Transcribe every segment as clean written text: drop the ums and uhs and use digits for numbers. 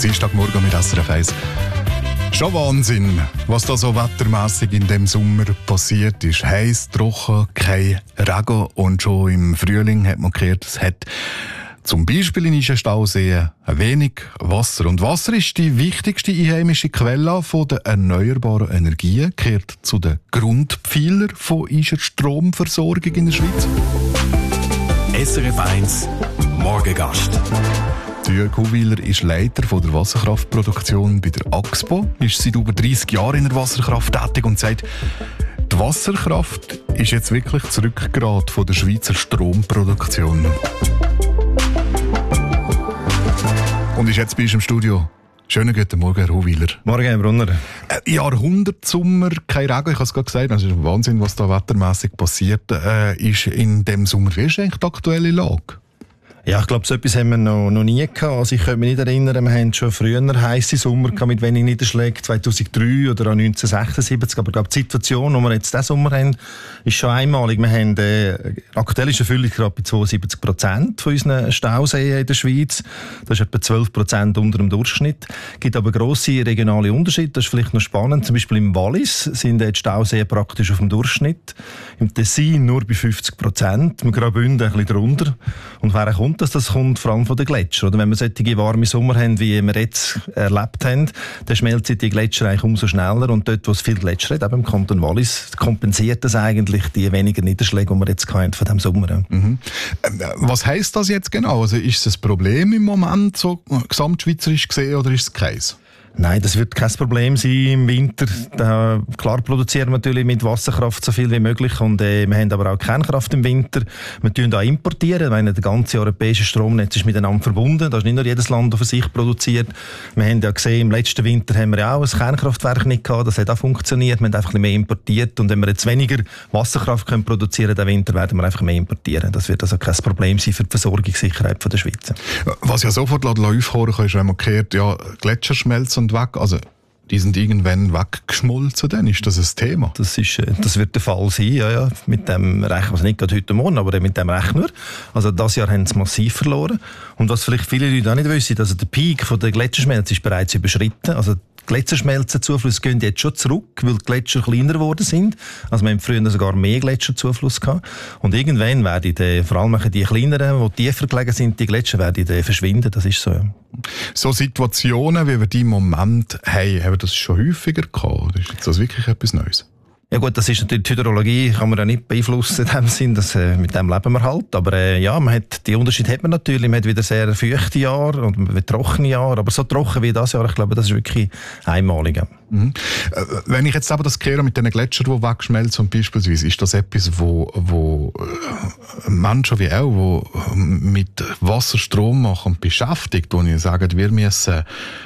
Dienstagmorgen mit SRF 1. Schon Wahnsinn, was da so wettermässig in dem Sommer passiert ist. Heiß, trocken, kein Regen und schon im Frühling hat man gehört, es hat zum Beispiel in Ischer Stauseen ein wenig Wasser. Und Wasser ist die wichtigste einheimische Quelle von der erneuerbaren Energien, gehört zu den Grundpfeilern von Ischer Stromversorgung in der Schweiz. SRF 1 Morgengast. Jörg Huwiler ist Leiter der Wasserkraftproduktion bei der AXPO, ist seit über 30 Jahren in der Wasserkraft tätig und sagt, die Wasserkraft ist jetzt wirklich das Rückgrat der Schweizer Stromproduktion. Und ist jetzt bei uns im Studio. Schönen guten Morgen, Herr Huwiler. Morgen, Herr Brunner. Jahrhundertsommer, kein Regen, ich habe es gerade gesagt, das ist ein Wahnsinn, was da wettermässig passiert ist in dem Sommer. Wie ist eigentlich die aktuelle Lage? Ja, ich glaube, so etwas haben wir noch nie gehabt. Also ich kann mich nicht erinnern, wir hatten schon früher heisse Sommer mit wenig Niederschlägen, 2003 oder 1976. Aber ich glaube, die Situation, die wir jetzt diesen Sommer haben, ist schon einmalig. Wir haben aktuell ist die Erfüllungsgrad bei 72% von unseren Stauseen in der Schweiz. Das ist etwa 12% unter dem Durchschnitt. Es gibt aber grosse regionale Unterschiede. Das ist vielleicht noch spannend. Zum Beispiel im Wallis sind die Stauseen praktisch auf dem Durchschnitt. Im Tessin nur bei 50%. Im Graubünden ein bisschen drunter. Und wer kommt, dass das kommt vor allem von den Gletschern. Oder wenn wir solche warme Sommer haben, wie wir jetzt erlebt haben, dann schmelzen die Gletscher eigentlich umso schneller. Und dort, wo es viel Gletscher hat, eben im Kanton Wallis, kompensiert das eigentlich die wenigen Niederschläge, die wir jetzt hatten von diesem Sommer. Mhm. Was heisst das jetzt genau? Also ist es ein Problem im Moment, so gesamtschweizerisch gesehen, oder ist es keins? Nein, das wird kein Problem sein im Winter. Klar produzieren wir natürlich mit Wasserkraft so viel wie möglich und wir haben aber auch Kernkraft im Winter. Wir tun da importieren, weil das ganze europäische Stromnetz ist miteinander verbunden. Da ist nicht nur jedes Land, das für sich produziert. Wir haben ja gesehen, im letzten Winter haben wir ja auch ein Kernkraftwerk nicht gehabt. Das hat auch funktioniert. Wir haben einfach ein bisschen mehr importiert und wenn wir jetzt weniger Wasserkraft können produzieren den Winter, werden wir einfach mehr importieren. Das wird also kein Problem sein für die Versorgungssicherheit der Schweiz. Was ja sofort aufhören kann, ist, wenn man hört, ja, Gletscher schmelzen weg, also die sind irgendwann weggeschmolzen, dann ist das ein Thema. Das wird der Fall sein, ja, mit dem Rechner, also nicht gerade heute Morgen, aber mit dem Rechner. Also das Jahr haben sie massiv verloren. Und was vielleicht viele Leute auch nicht wissen, also der Peak von der Gletscherschmelze ist bereits überschritten. Also die Gletscherschmelzenzuflüsse gehen jetzt schon zurück, weil die Gletscher kleiner geworden sind. Also wir haben früher sogar mehr Gletscherzufluss gehabt. Und irgendwann werden vor allem die kleineren, die tiefer gelegen sind, die Gletscher werden verschwinden. Das ist so, ja. So Situationen, wie wir die im Moment haben wir das schon häufiger gehabt? Oder ist das wirklich etwas Neues? Ja gut, das ist natürlich die Hydrologie, kann man ja nicht beeinflussen in dem Sinn, mit dem leben wir halt. Aber ja, die Unterschiede hat man natürlich. Man hat wieder sehr feuchte Jahre und trockene Jahre, aber so trocken wie das Jahr, ich glaube, das ist wirklich einmalig. Mhm. Wenn ich jetzt aber das kehre mit den Gletschern, die wegschmelzen, beispielsweise, ist das etwas, wo Menschen wie auch, die mit Wasserstrom machen beschäftigt, wo ich sage, wir müssen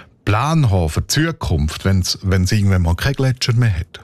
Plan haben für die Zukunft, wenn es irgendwann mal kein Gletscher mehr hat?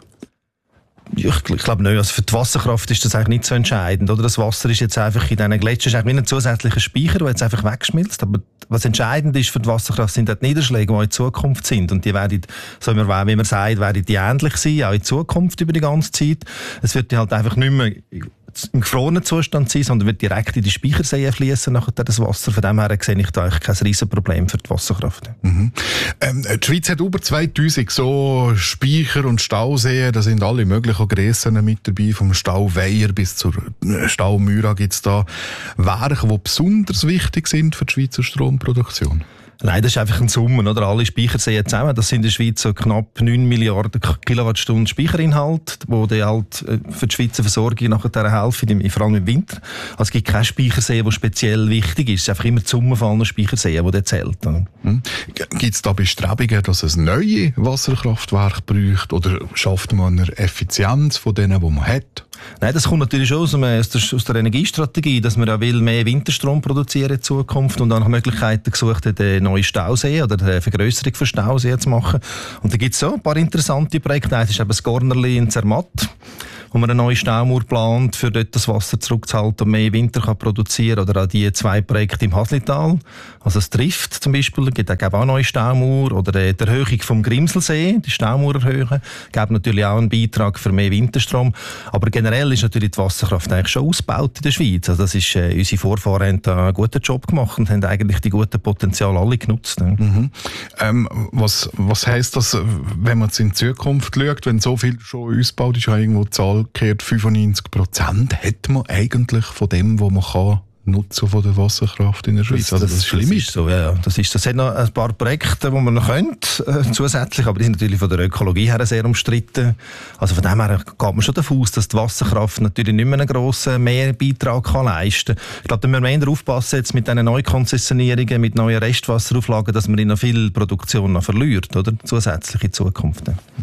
Ich glaube nicht. Also für die Wasserkraft ist das eigentlich nicht so entscheidend. Oder? Das Wasser ist jetzt einfach in diesen Gletschern ist eigentlich wie ein zusätzlicher Speicher, der jetzt einfach wegschmilzt. Aber was entscheidend ist für die Wasserkraft, sind die Niederschläge, die in Zukunft sind. Und die werden, so wie man sagt, werden die ähnlich sein, auch in Zukunft über die ganze Zeit. Es wird halt einfach nicht mehr im gefrorenen Zustand sein, sondern wird direkt in die Speicherseen fließen nachher das Wasser. Von dem her sehe ich da eigentlich kein Riesenproblem für die Wasserkraft. Mhm. Die Schweiz hat über 2000 so Speicher und Stauseen, da sind alle möglichen Grössen mit dabei, vom Stau Weiher bis zur Stau Myra gibt es da Werke, die besonders wichtig sind für die Schweizer Stromproduktion. Nein, das ist einfach ein Summen, oder? Alle Speicherseen zusammen, das sind in der Schweiz so knapp 9 Milliarden Kilowattstunden Speicherinhalt, die halt für die Schweizer Versorgung nachher helfen, vor allem im Winter. Also es gibt keinen Speichersee, der speziell wichtig ist. Es ist einfach immer die Summe von allen Speicherseen, die zählt. Gibt es da Bestrebungen, dass es neue Wasserkraftwerke braucht, oder schafft man eine Effizienz von denen, die man hat? Nein, das kommt natürlich schon aus der Energiestrategie, dass man ja will mehr Winterstrom produzieren in Zukunft und auch nach Möglichkeiten gesucht hat, neue Stauseen oder eine Vergrösserung von Stauseen zu machen. Und da gibt es so ein paar interessante Projekte. Eins ist eben das Gornerli in Zermatt. wo man eine neue Staumauer plant, für dort das Wasser zurückzuhalten und mehr Winter kann produzieren. Oder auch die 2 Projekte im Haslital. Also das Trift zum Beispiel, gibt auch eine neue Staumauer. Oder die Erhöhung vom Grimselsee, die Staumauer erhöhen, gibt natürlich auch einen Beitrag für mehr Winterstrom. Aber generell ist natürlich die Wasserkraft eigentlich schon ausgebaut in der Schweiz. Also das ist, unsere Vorfahren haben da einen guten Job gemacht und haben eigentlich die guten Potenziale alle genutzt. Mhm. Was heisst das, wenn man jetzt in die Zukunft schaut, wenn so viel schon ausgebaut ist, irgendwo die Zahl gehört 95%, hat man eigentlich von dem, was man kann, Nutzen von der Wasserkraft in der Schweiz. Also das schlimm ist so, ja. Das hat noch ein paar Projekte, die man noch könnte, zusätzlich, aber die sind natürlich von der Ökologie her sehr umstritten. Also von dem her geht man schon davon aus, dass die Wasserkraft natürlich nicht mehr einen grossen Mehrbeitrag kann leisten kann. Ich glaube, da müssen wir eher aufpassen jetzt mit diesen neuen Konzessionierungen, mit neuen Restwasserauflagen, dass man noch viel Produktion noch verliert, oder? Zusätzlich in Zukunft.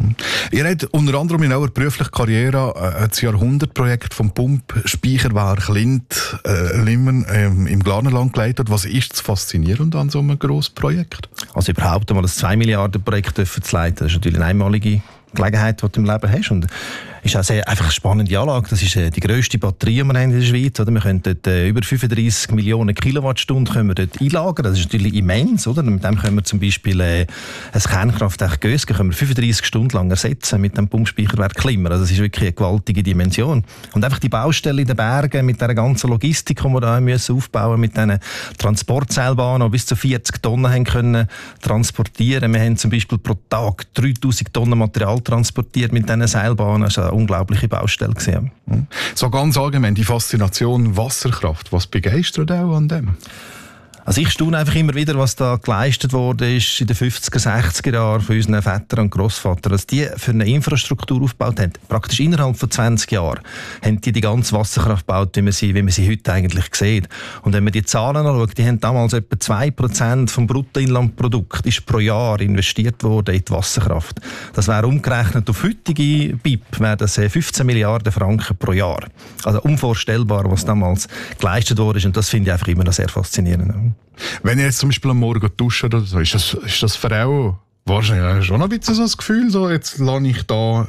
Ihr habt unter anderem in eurer beruflichen Karriere das Jahrhundertprojekt vom Pumpspeicherwerk Lind-Limmen im Glarnerland geleitet. Was ist das Faszinierende an so einem grossen Projekt? Also überhaupt einmal ein 2 Milliarden Projekt zu leiten, das ist natürlich eine einmalige Gelegenheit, die du im Leben hast. Und ist auch einfach eine spannende Anlage. Das ist die grösste Batterie, die wir haben in der Schweiz. Oder? Wir können dort über 35 Millionen Kilowattstunden können wir dort einlagern. Das ist natürlich immens. Oder? Mit dem können wir zum Beispiel ein Kernkraftwerk Gösgen 35 Stunden lang ersetzen mit dem Pumpspeicherwerk Limmer. Also das ist wirklich eine gewaltige Dimension. Und einfach die Baustelle in den Bergen mit der ganzen Logistik, die wir da müssen aufbauen mit diesen Transportseilbahnen, die bis zu 40 Tonnen haben können transportieren. Wir haben zum Beispiel pro Tag 3000 Tonnen Material transportiert mit diesen Seilbahnen. Das war eine unglaubliche Baustelle gesehen. So ganz allgemein die Faszination Wasserkraft. Was begeistert auch an dem? Also ich staune einfach immer wieder, was da geleistet wurde ist in den 50er, 60er Jahren von unseren Vätern und Grossvätern, dass die für eine Infrastruktur aufgebaut haben. Praktisch innerhalb von 20 Jahren haben die ganze Wasserkraft gebaut, wie man sie heute eigentlich sieht. Und wenn man die Zahlen anschaut, die haben damals etwa 2% vom Bruttoinlandprodukt ist pro Jahr investiert worden in die Wasserkraft. Das wäre umgerechnet auf heutige BIP, wäre das 15 Milliarden Franken pro Jahr. Also unvorstellbar, was damals geleistet wurde. Und das finde ich einfach immer noch sehr faszinierend. Wenn ihr jetzt zum Beispiel am Morgen duscht oder so, ist das für auch wahrscheinlich schon ein bisschen so das Gefühl, so, jetzt lasse ich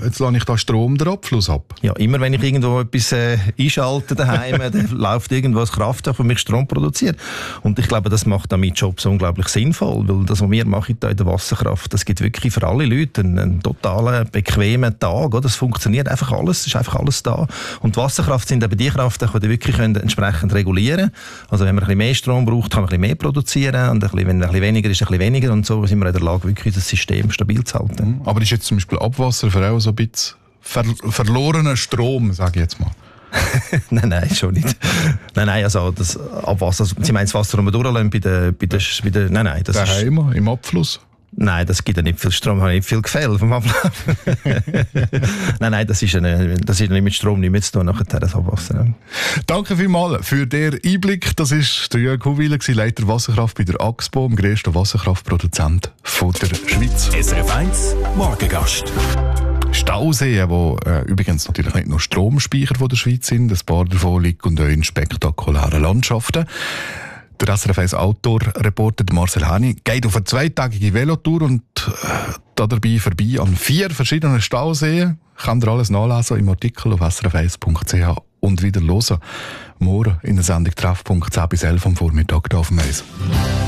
da Strom den Abfluss ab? Ja, immer wenn ich irgendwo etwas einschalte daheim, dann läuft irgendwo ein Kraftwerk, das mich Strom produziert. Und ich glaube, das macht dann meinen Job so unglaublich sinnvoll, weil das, was wir machen hier in der Wasserkraft, das gibt wirklich für alle Leute einen totalen, bequemen Tag. Oder? Es funktioniert einfach alles, es ist einfach alles da. Und die Wasserkraft sind eben die Kraftwerke, die wirklich entsprechend regulieren können. Also wenn man ein bisschen mehr Strom braucht, kann man ein bisschen mehr produzieren und wenn ein bisschen weniger ist, ein bisschen weniger. Und so sind wir in der Lage, wirklich das System stabil zu halten. Aber ist jetzt zum Beispiel Abwasser für auch so ein bisschen verlorener Strom, sage ich jetzt mal? Nein, schon nicht. Nein, also das Abwasser, Sie meinen das Wasser, das wir durchlassen bei der nein, das daheim, im Abfluss? Nein, das gibt ja nicht viel Strom, hat nicht viel Gefälle vom Ablauf. Nein, das ist nicht mit Strom nicht mehr zu tun, nachher das Abwasser. Danke vielmals für den Einblick. Das war der Jörg Huwiler, Leiter Wasserkraft bei der AXPO, dem grössten Wasserkraftproduzent der Schweiz. SRF 1 Morgengast. Stauseen, die übrigens natürlich nicht nur Stromspeicher von der Schweiz sind, ein paar davon liegen auch in spektakulären Landschaften. Der SRF 1 Outdoor-Reporter Marcel Hani geht auf eine 2-tägige Velotour und dabei vorbei an 4 verschiedenen Stauseen. Könnt ihr alles nachlesen im Artikel auf srf1.ch und wieder hören. Morgen in der Sendung Treffpunkt 10 bis 11 am Vormittag hier auf dem Eis.